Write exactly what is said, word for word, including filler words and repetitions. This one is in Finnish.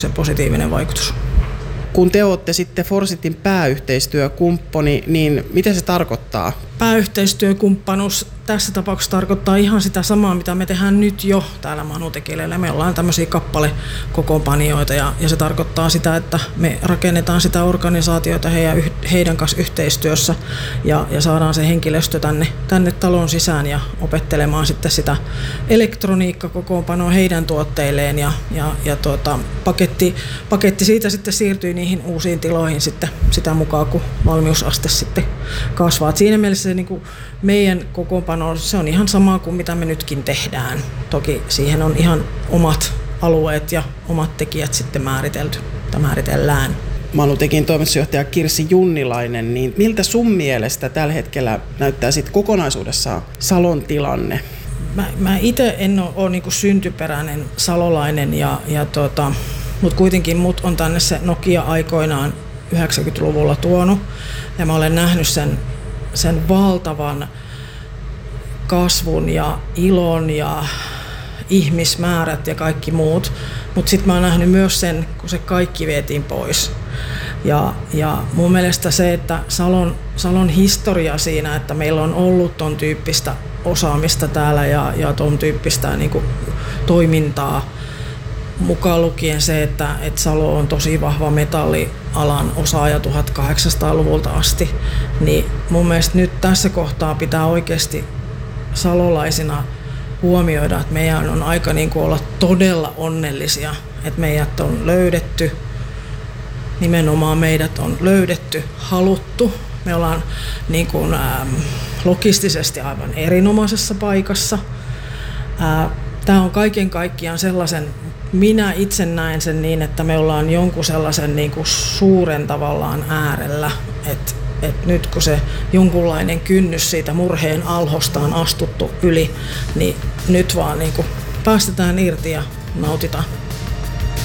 se positiivinen vaikutus. Kun te olette sitten Forsitin pääyhteistyökumppani, niin mitä se tarkoittaa? Pääyhteistyökumppanuus tässä tapauksessa tarkoittaa ihan sitä samaa, mitä me tehdään nyt jo täällä Manutekileillä. Me ollaan tämmöisiä kappalekokoonpanijoita ja, ja se tarkoittaa sitä, että me rakennetaan sitä organisaatiota heidän, heidän kanssa yhteistyössä ja, ja saadaan se henkilöstö tänne, tänne talon sisään ja opettelemaan sitten sitä elektroniikkakokoonpanoa heidän tuotteilleen ja, ja, ja tuota, paketti, paketti siitä sitten siirtyy niihin uusiin tiloihin sitten sitä mukaan, kun valmiusaste sitten kasvaa. Et siinä mielessä se niin kuin meidän kokoonpano, se on ihan sama kuin mitä me nytkin tehdään. Toki siihen on ihan omat alueet ja omat tekijät sitten määritelty tai määritellään. Manutekin toimitusjohtaja Kirsi Junnilainen, niin miltä sun mielestä tällä hetkellä näyttää sit kokonaisuudessaan Salon tilanne? Mä, mä itse en ole, ole niin kuin syntyperäinen salolainen, ja, ja tota, mutta kuitenkin mut on tänne se Nokia aikoinaan yhdeksänkymmentäluvulla tuonut ja mä olen nähnyt sen, sen valtavan kasvun ja ilon ja ihmismäärät ja kaikki muut, mutta sitten mä oon nähnyt myös sen, kun se kaikki vietiin pois. Ja, ja mun mielestä se, että Salon, Salon historia siinä, että meillä on ollut ton tyyppistä osaamista täällä ja, ja ton tyyppistä niin kuin toimintaa, mukaan lukien se, että, että Salo on tosi vahva metallialan osaaja tuhatkahdeksansataaluvulta asti, niin mun mielestä nyt tässä kohtaa pitää oikeasti salolaisina huomioida, että meidän on aika niin kuin olla todella onnellisia, että meidät on löydetty, nimenomaan meidät on löydetty, haluttu. Me ollaan niin kuin, ää, logistisesti aivan erinomaisessa paikassa. Tämä on kaiken kaikkiaan sellaisen, minä itse näen sen niin, että me ollaan jonkun sellaisen niin kuin suuren tavallaan äärellä, että et nyt kun se jonkunlainen kynnys siitä murheen alhosta on astuttu yli, niin nyt vaan niin kuin päästetään irti ja nautitaan.